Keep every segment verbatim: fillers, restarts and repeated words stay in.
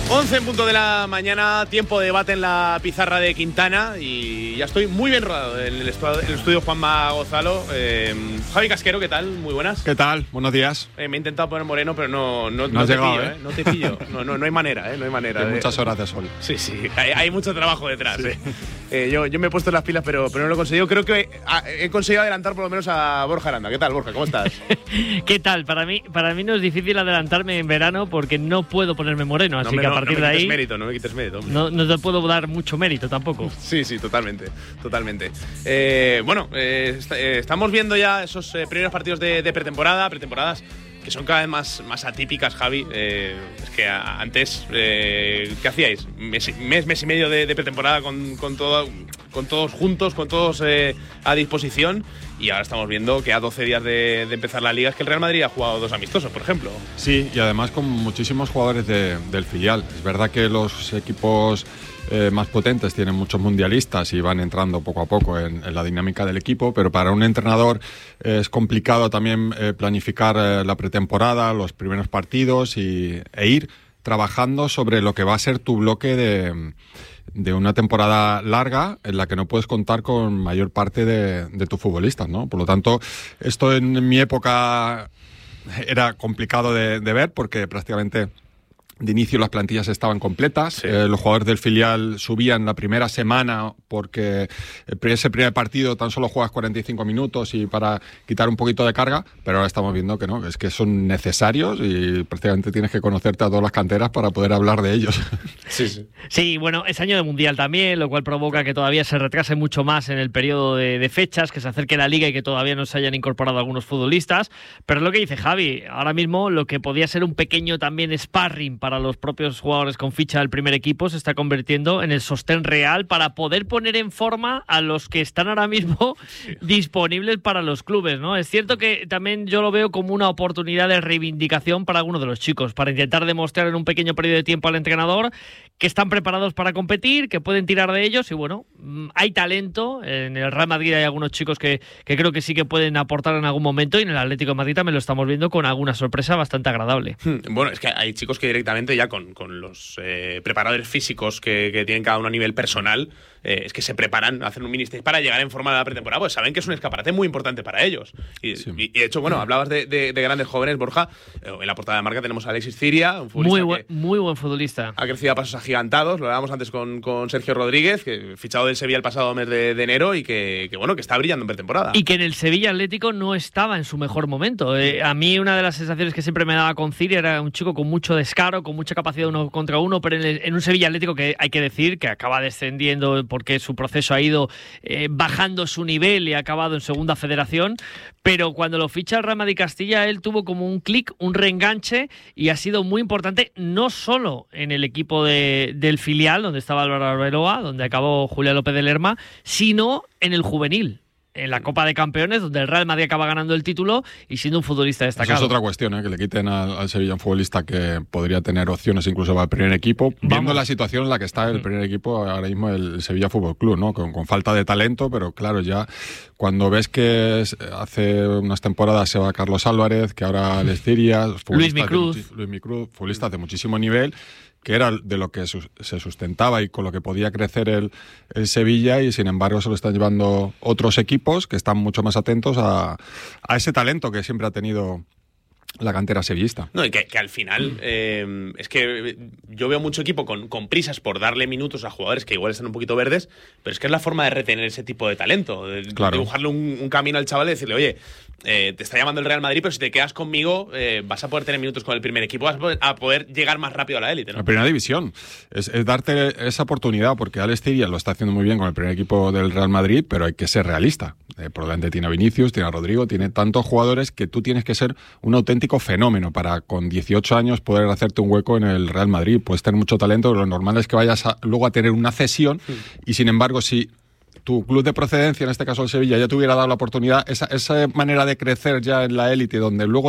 once en punto de la mañana, tiempo de debate en la pizarra de Quintana y ya estoy muy bien rodado en el, estu- el estudio Juanma Gozalo. Eh, Javi Casquero, ¿qué tal? Muy buenas. ¿Qué tal? Buenos días. Eh, me he intentado poner moreno, pero no, no, no, no has te llegado, pillo, ¿eh? ¿eh? No te pillo. No, no, no hay manera, ¿eh? No hay manera. Hay eh. muchas horas de sol. Sí, sí, hay, hay mucho trabajo detrás. Sí. Eh. Eh, yo, yo me he puesto las pilas, pero, pero no lo he conseguido. Creo que he, he conseguido adelantar por lo menos a Borja Aranda. ¿Qué tal, Borja? ¿Cómo estás? ¿Qué tal? Para mí, para mí no es difícil adelantarme en verano porque no puedo ponerme moreno, así no, que a no, partir no me de quites ahí mérito, no me quites mérito. Hombre. No, no te puedo dar mucho mérito tampoco. Sí, sí, totalmente, totalmente. Eh, bueno, eh, est- eh, estamos viendo ya esos eh, primeros partidos de, de pretemporada, pretemporadas que son cada vez más, más atípicas, Javi. Eh, es que a, antes, eh, ¿qué hacíais? Mes, mes, mes y medio de, de pretemporada con, con, todo, con todos juntos, con todos eh, a disposición. Y ahora estamos viendo que a doce días de, de empezar la liga es que el Real Madrid ha jugado dos amistosos, por ejemplo. Sí, y además con muchísimos jugadores de, del filial. Es verdad que los equipos eh, más potentes tienen muchos mundialistas y van entrando poco a poco en, en la dinámica del equipo, pero para un entrenador eh, es complicado también eh, planificar eh, la pretemporada, los primeros partidos y, e ir trabajando sobre lo que va a ser tu bloque de... de una temporada larga en la que no puedes contar con mayor parte de, de tus futbolistas, ¿no? Por lo tanto, esto en mi época era complicado de, de ver porque prácticamente de inicio las plantillas estaban completas, sí. eh, los jugadores del filial subían la primera semana porque ese primer partido tan solo juegas cuarenta y cinco minutos y para quitar un poquito de carga, pero ahora estamos viendo que no, es que son necesarios y prácticamente tienes que conocerte a todas las canteras para poder hablar de ellos. Sí, sí. Sí, bueno, es año de Mundial también, lo cual provoca que todavía se retrase mucho más en el periodo de, de fechas, que se acerque la liga y que todavía no se hayan incorporado algunos futbolistas, pero es lo que dice Javi, ahora mismo lo que podía ser un pequeño también sparring para para los propios jugadores con ficha del primer equipo se está convirtiendo en el sostén real para poder poner en forma a los que están ahora mismo sí. disponibles para los clubes, ¿no? Es cierto que también yo lo veo como una oportunidad de reivindicación para algunos de los chicos, para intentar demostrar en un pequeño periodo de tiempo al entrenador que están preparados para competir, que pueden tirar de ellos y bueno, hay talento, en el Real Madrid hay algunos chicos que, que creo que sí que pueden aportar en algún momento y en el Atlético de Madrid también lo estamos viendo con alguna sorpresa bastante agradable. Bueno, es que hay chicos que directamente ya con, con los eh, preparadores físicos que, que tienen cada uno a nivel personal, eh, es que se preparan, hacen un mini stage para llegar en forma de la pretemporada, pues saben que es un escaparate muy importante para ellos. Y, sí. y, y de hecho, bueno, hablabas de, de, de grandes jóvenes, Borja, eh, en la portada de marca tenemos a Alexis Ciria, un futbolista muy buen, que muy buen futbolista. Ha crecido a pasos agigantados, lo hablábamos antes con, con Sergio Rodríguez, que fichado del Sevilla el pasado mes de, de enero y que, que, bueno, que está brillando en pretemporada. Y que en el Sevilla Atlético no estaba en su mejor momento. Eh, a mí una de las sensaciones que siempre me daba con Ciria era un chico con mucho descaro, con mucha capacidad de uno contra uno, pero en, el, en un Sevilla Atlético que hay que decir que acaba descendiendo porque su proceso ha ido eh, bajando su nivel y ha acabado en segunda federación, pero cuando lo ficha el Real Madrid Castilla él tuvo como un clic, un reenganche y ha sido muy importante no solo en el equipo de, del filial donde estaba Álvaro Arbeloa, donde acabó Julián López de Lerma, sino en el juvenil, en la Copa de Campeones, donde el Real Madrid acaba ganando el título y siendo un futbolista destacado. Esa es otra cuestión, ¿eh? Que le quiten al, al Sevilla un futbolista que podría tener opciones incluso para el primer equipo, Vamos. viendo la situación en la que está el primer equipo ahora mismo, el Sevilla Fútbol Club, ¿no? Con, con falta de talento, pero claro, ya cuando ves que es, hace unas temporadas se va Carlos Álvarez, que ahora les Ciria, Luis Micruz, Luis Micruz, futbolistas de muchísimo nivel, que era de lo que su- se sustentaba y con lo que podía crecer el, el Sevilla, y sin embargo se lo están llevando otros equipos que están mucho más atentos a, a ese talento que siempre ha tenido la cantera sevillista. No, y que, que al final eh, es que yo veo mucho equipo con, con prisas por darle minutos a jugadores que igual están un poquito verdes, pero es que es la forma de retener ese tipo de talento, de Claro. dibujarle un, un camino al chaval y decirle, oye, eh, te está llamando el Real Madrid, pero si te quedas conmigo eh, vas a poder tener minutos con el primer equipo, vas a poder, a poder llegar más rápido a la élite, ¿no? La primera división. Es, es darte esa oportunidad, porque Alex Ciria lo está haciendo muy bien con el primer equipo del Real Madrid, pero hay que ser realista. Eh, por delante tiene a Vinicius, tiene a Rodrigo, tiene tantos jugadores que tú tienes que ser un auténtico fenómeno para con dieciocho años poder hacerte un hueco en el Real Madrid. Puedes tener mucho talento, pero lo normal es que vayas a, luego a tener una cesión, sí. Y sin embargo, si tu club de procedencia, en este caso el Sevilla, ya te hubiera dado la oportunidad, esa, esa manera de crecer ya en la élite, donde luego ya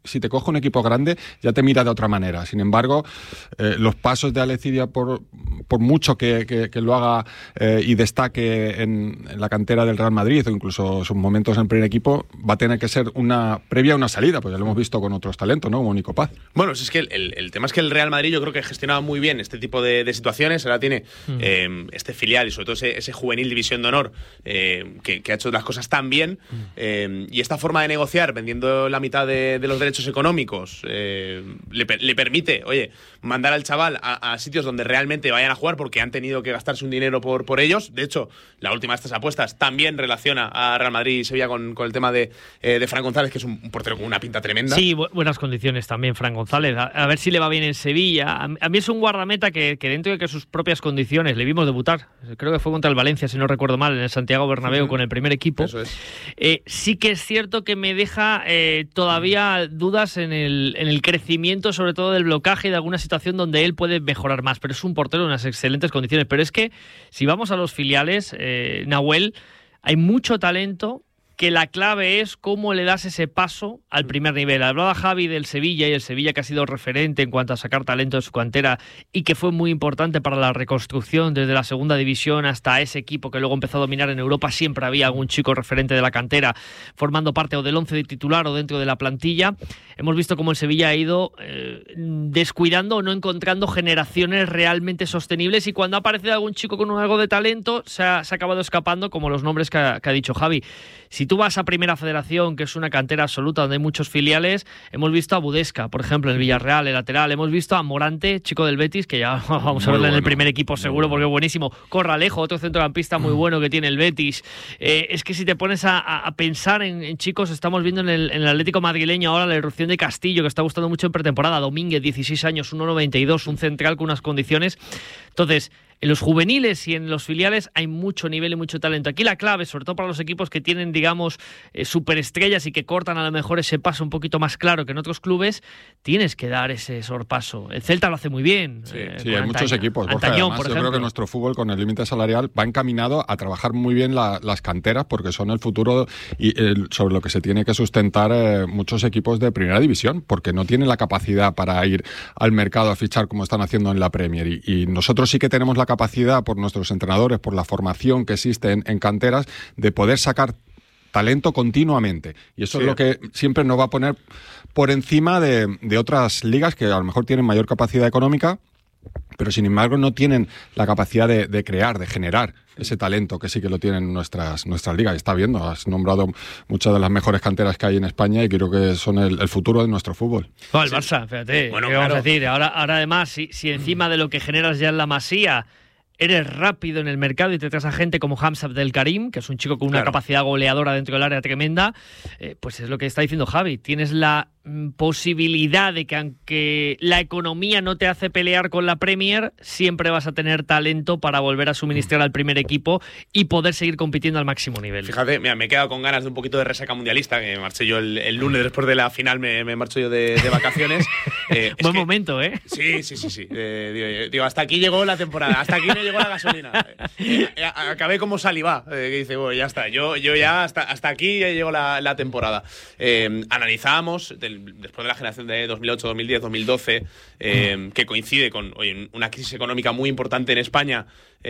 si te coge un equipo grande, ya te mira de otra manera. Sin embargo, eh, los pasos de Alecidia, por, por mucho que, que, que lo haga eh, y destaque en, en la cantera del Real Madrid, o incluso sus momentos en el primer equipo, va a tener que ser una previa a una salida, pues ya lo hemos visto con otros talentos, ¿no? Como Nico Paz. Bueno, es que el, el, el tema es que el Real Madrid yo creo que gestionaba muy bien este tipo de, de situaciones. Ahora tiene mm. eh, este filial y sobre todo ese, ese juvenil división de honor eh, que, que ha hecho las cosas tan bien mm. eh, y esta forma de negociar vendiendo la mitad de, de los derechos económicos eh, le, le permite, oye, mandar al chaval a, a sitios donde realmente vayan a jugar porque han tenido que gastarse un dinero por, por ellos. De hecho, la última de estas apuestas también relaciona a Real Madrid y Sevilla con, con el tema de, eh, de Fran González, que es un, un portero con una pinta tremenda. Sí, bu buenas condiciones también Fran González. A, a ver si le va bien en Sevilla. A, a mí es un guardameta que, que dentro de que sus propias condiciones le vimos debutar. Creo que fue contra el Valencia, si no recuerdo mal, en el Santiago Bernabéu uh-huh. con el primer equipo. Eso es. Eh, sí que es cierto que me deja eh, todavía dudas en el, en el crecimiento, sobre todo del blocaje y de alguna situación donde él puede mejorar más. Pero es un portero en unas excelentes condiciones. Pero es que si vamos a los filiales, eh, Nahuel, hay mucho talento, que la clave es cómo le das ese paso al primer nivel. Hablaba Javi del Sevilla y el Sevilla que ha sido referente en cuanto a sacar talento de su cantera y que fue muy importante para la reconstrucción desde la segunda división hasta ese equipo que luego empezó a dominar en Europa. Siempre había algún chico referente de la cantera formando parte o del once de titular o dentro de la plantilla. Hemos visto cómo el Sevilla ha ido eh, descuidando o no encontrando generaciones realmente sostenibles y cuando ha aparecido algún chico con algo de talento se ha, se ha acabado escapando, como los nombres que ha, que ha dicho Javi. Si tú vas a Primera Federación, que es una cantera absoluta donde hay muchos filiales, hemos visto a Budesca, por ejemplo, en el Villarreal, el lateral, hemos visto a Morante, chico del Betis, que ya vamos muy a verlo bueno, en el primer equipo seguro porque es buenísimo. Corralejo, otro centrocampista muy bueno que tiene el Betis. Eh, es que si te pones a, a pensar en, en chicos, estamos viendo en el, en el Atlético madrileño ahora la irrupción de Castillo, que está gustando mucho en pretemporada. Domínguez, dieciséis años, uno noventa y dos, un central con unas condiciones. Entonces, en los juveniles y en los filiales hay mucho nivel y mucho talento. Aquí la clave, sobre todo para los equipos que tienen, digamos, eh, superestrellas y que cortan a lo mejor ese paso un poquito más claro que en otros clubes, tienes que dar ese sorpaso. El Celta lo hace muy bien. Sí, eh, sí hay Antaño, muchos equipos. Borja, Antañón, además, por yo ejemplo. creo que nuestro fútbol con el límite salarial va encaminado a trabajar muy bien la, las canteras porque son el futuro y el, sobre lo que se tiene que sustentar eh, muchos equipos de primera división porque no tienen la capacidad para ir al mercado a fichar como están haciendo en la Premier. Y, y nosotros sí que tenemos la capacidad por nuestros entrenadores, por la formación que existe en, en canteras, de poder sacar talento continuamente. Y eso sí. es lo que siempre nos va a poner por encima de, de otras ligas que a lo mejor tienen mayor capacidad económica, pero sin embargo no tienen la capacidad de, de crear, de generar ese talento que sí que lo tienen nuestras, nuestras ligas. Está viendo, has nombrado muchas de las mejores canteras que hay en España y creo que son el, el futuro de nuestro fútbol. No, el Barça, fíjate, bueno, ¿qué claro. vamos a decir? Ahora, ahora además, si, si encima de lo que generas ya en la Masía eres rápido en el mercado y te traes a gente como Hamza Abdelkarim, que es un chico con una claro. capacidad goleadora dentro del área tremenda, eh, pues es lo que está diciendo Javi. Tienes la mm, posibilidad de que aunque la economía no te hace pelear con la Premier, siempre vas a tener talento para volver a suministrar al primer equipo y poder seguir compitiendo al máximo nivel. Fíjate, mira, me he quedado con ganas de un poquito de resaca mundialista, que me marché yo el, el lunes después de la final, me, me marcho yo de, de vacaciones. Eh, Buen que, momento, ¿eh? Sí, sí, sí, sí. Eh, digo, digo, hasta aquí llegó la temporada, hasta aquí no llegó la gasolina. Eh, eh, acabé como Salivá, eh, que dice, bueno, ya está, yo, yo ya hasta, hasta aquí ya llegó la, la temporada. Eh, analizábamos, del, después de la generación de dos mil ocho, dos mil diez, dos mil doce, eh, que coincide con oye, una crisis económica muy importante en España,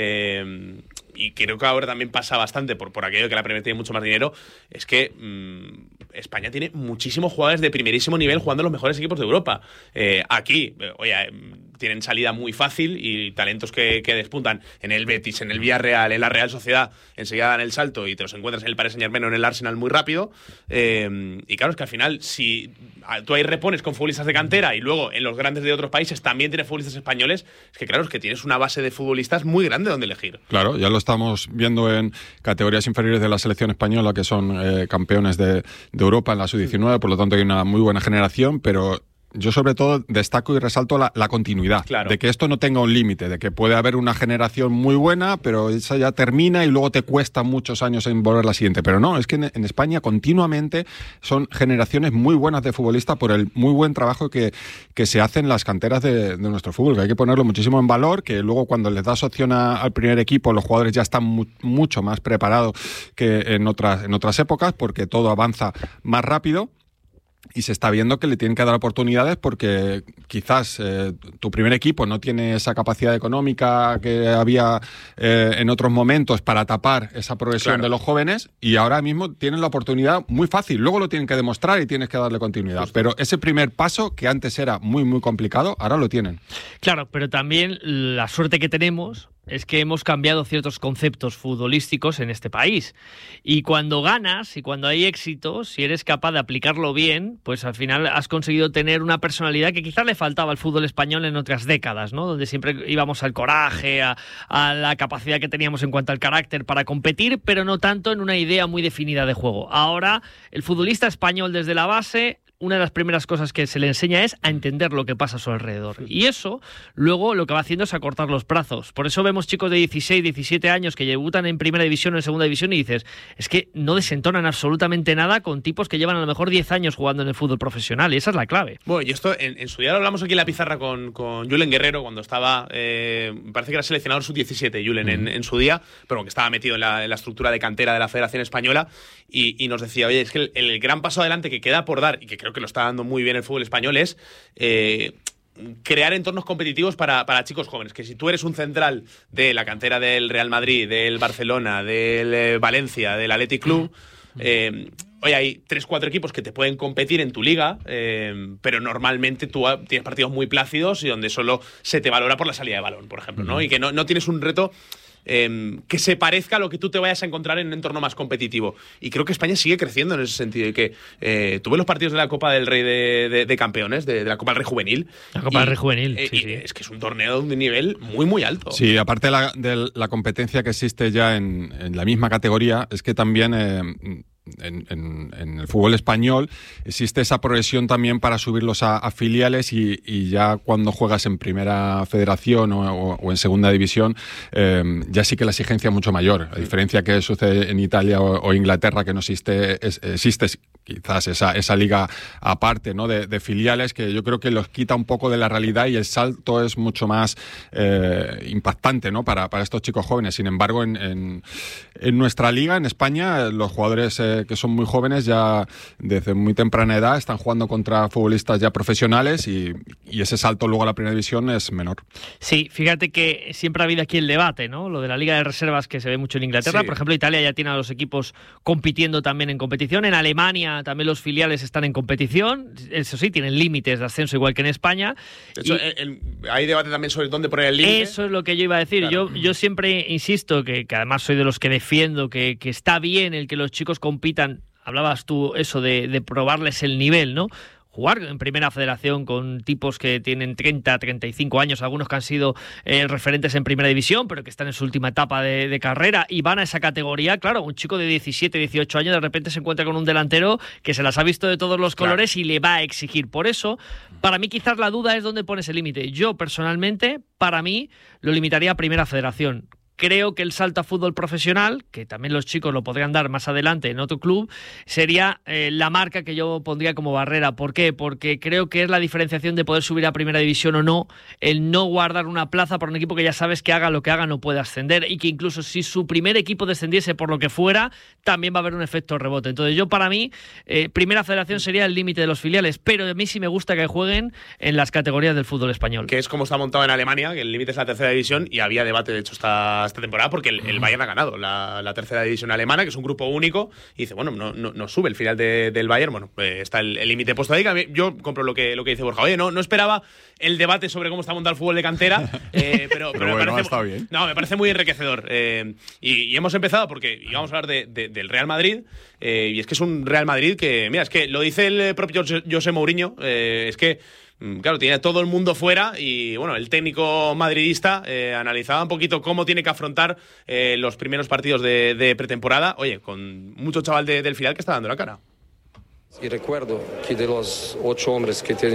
eh, y creo que ahora también pasa bastante por, por aquello de que la Premier tiene mucho más dinero, es que mmm, España tiene muchísimos jugadores de primerísimo nivel jugando en los mejores equipos de Europa. Eh, aquí, oye, eh, tienen salida muy fácil y talentos que, que despuntan en el Betis, en el Villarreal, en la Real Sociedad, enseguida dan el salto y te los encuentras en el Paris Saint-Germain o en el Arsenal muy rápido. Eh, y claro, es que al final, si tú ahí repones con futbolistas de cantera y luego en los grandes de otros países también tienes futbolistas españoles, es que claro, es que tienes una base de futbolistas muy grande donde elegir. Claro, ya lo estamos viendo en categorías inferiores de la selección española, que son eh, campeones de, de Europa en la sub diecinueve, por lo tanto hay una muy buena generación, pero yo sobre todo destaco y resalto la, la continuidad, claro. de que esto no tenga un límite, de que puede haber una generación muy buena, pero esa ya termina y luego te cuesta muchos años en volver la siguiente. Pero no, es que en, en España continuamente son generaciones muy buenas de futbolistas por el muy buen trabajo que, que se hace en las canteras de, de nuestro fútbol, que hay que ponerlo muchísimo en valor, que luego cuando les das opción a, al primer equipo, los jugadores ya están mu mucho más preparados que en otras, en otras épocas, porque todo avanza más rápido. y se está viendo que le tienen que dar oportunidades porque quizás eh, tu primer equipo no tiene esa capacidad económica que había eh, en otros momentos para tapar esa progresión claro. de los jóvenes, y ahora mismo tienen la oportunidad muy fácil. Luego lo tienen que demostrar y tienes que darle continuidad. Justo. Pero ese primer paso, que antes era muy, muy complicado, ahora lo tienen. Claro, pero también la suerte que tenemos es que hemos cambiado ciertos conceptos futbolísticos en este país. Y cuando ganas y cuando hay éxito, si eres capaz de aplicarlo bien, pues al final has conseguido tener una personalidad que quizás le faltaba al fútbol español en otras décadas, ¿no? Donde siempre íbamos al coraje, a, a la capacidad que teníamos en cuanto al carácter para competir, pero no tanto en una idea muy definida de juego. Ahora, el futbolista español desde la base, una de las primeras cosas que se le enseña es a entender lo que pasa a su alrededor. Y eso, luego, lo que va haciendo es acortar los plazos. Por eso vemos chicos de dieciséis, diecisiete años que debutan en primera división o en segunda división y dices, es que no desentonan absolutamente nada con tipos que llevan a lo mejor diez años jugando en el fútbol profesional, y esa es la clave. Bueno, y esto, en, en su día lo hablamos aquí en la pizarra con, con Julen Guerrero, cuando estaba, eh, parece que era seleccionador sub diecisiete, Julen, mm. en, en su día, pero que estaba metido en la, en la estructura de cantera de la Federación Española, y, y nos decía, oye, es que el, el gran paso adelante que queda por dar, y que creo que lo está dando muy bien el fútbol español, es eh, crear entornos competitivos para, para chicos jóvenes. Que si tú eres un central de la cantera del Real Madrid, del Barcelona, del eh, Valencia, del Athletic Club, eh, oye, hay tres, cuatro equipos que te pueden competir en tu liga, eh, pero normalmente tú tienes partidos muy plácidos y donde solo se te valora por la salida de balón, por ejemplo, ¿no? Y que no, no tienes un reto Eh, que se parezca a lo que tú te vayas a encontrar en un entorno más competitivo. Y creo que España sigue creciendo en ese sentido. Y que eh, tuve los partidos de la Copa del Rey de, de, de Campeones, de, de la Copa del Rey Juvenil. La Copa y, del Rey Juvenil, eh, sí, y sí. Es que es un torneo de un nivel muy, muy alto. Sí, aparte de la, de la competencia que existe ya en, en la misma categoría, es que también Eh, En, en, en el fútbol español existe esa progresión también para subirlos a, a filiales y, y ya cuando juegas en primera federación o, o, o en segunda división eh, ya sí que la exigencia es mucho mayor, a diferencia que sucede en Italia o, o Inglaterra, que no existe es, existe quizás esa, esa liga aparte, ¿no? de, de filiales, que yo creo que los quita un poco de la realidad y el salto es mucho más eh, impactante, ¿no? para, para estos chicos jóvenes. Sin embargo, en, en, en nuestra liga, en España, los jugadores eh, que son muy jóvenes ya desde muy temprana edad están jugando contra futbolistas ya profesionales y, y ese salto luego a la primera división es menor. Sí, fíjate que siempre ha habido aquí el debate, ¿no? Lo de la Liga de Reservas, que se ve mucho en Inglaterra. Sí. Por ejemplo, Italia ya tiene a los equipos compitiendo también en competición. En Alemania también los filiales están en competición. Eso sí, tienen límites de ascenso igual que en España. De hecho, y el, hay debate también sobre dónde poner el límite. Eso es lo que yo iba a decir. Claro. Yo, yo siempre insisto que, que además soy de los que defiendo que, que está bien el que los chicos compitan. Hablabas tú eso de, de probarles el nivel, ¿no? Jugar en primera federación con tipos que tienen treinta, treinta y cinco años, algunos que han sido eh, referentes en primera división, pero que están en su última etapa de, de carrera y van a esa categoría. Claro, un chico de diecisiete, dieciocho años de repente se encuentra con un delantero que se las ha visto de todos los colores, claro, y le va a exigir. Por eso, para mí quizás la duda es dónde pones el límite. Yo, personalmente, para mí, lo limitaría a primera federación. Creo que el salto a fútbol profesional, que también los chicos lo podrían dar más adelante en otro club, sería eh, la marca que yo pondría como barrera. ¿Por qué? Porque creo que es la diferenciación de poder subir a primera división o no, el no guardar una plaza por un equipo que ya sabes que haga lo que haga no puede ascender, y que incluso si su primer equipo descendiese por lo que fuera, también va a haber un efecto rebote. Entonces yo, para mí, eh, primera federación sería el límite de los filiales, pero a mí sí me gusta que jueguen en las categorías del fútbol español. Que es como está montado en Alemania, que el límite es la tercera división, y había debate, de hecho, esta esta temporada, porque el, el Bayern ha ganado la, la tercera división alemana, que es un grupo único, y dice, bueno, no, no, no sube el final de, del Bayern, bueno, eh, está el límite puesto ahí. Yo compro lo que, lo que dice Borja. Oye, no, no esperaba el debate sobre cómo está montado el fútbol de cantera, eh, pero, pero, pero me, bueno, parece, está bien. No, me parece muy enriquecedor. Eh, y, y hemos empezado porque íbamos a hablar de, de, del Real Madrid, eh, y es que es un Real Madrid que, mira, es que lo dice el propio José Mourinho, eh, es que claro, tiene a todo el mundo fuera y, bueno, el técnico madridista eh, analizaba un poquito cómo tiene que afrontar eh, los primeros partidos de, de pretemporada. Oye, con mucho chaval de, del filial que está dando la cara. Y recuerdo que de los ocho hombres que tenía